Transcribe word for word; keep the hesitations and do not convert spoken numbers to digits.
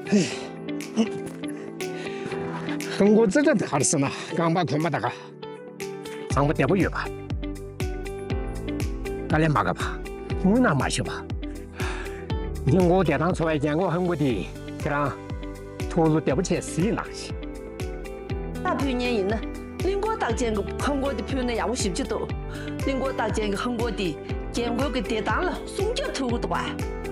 很过这个大的事呢，刚把空把大个，上不得不月吧，咱俩马个吧，我拿马去吧。你我在当初还见过很过的，这样投入得不起死那些。 大票年赢呢，另外大见个很过的票呢，要我信不多，另外大见个很过的，见我给跌单了，送脚头的哇。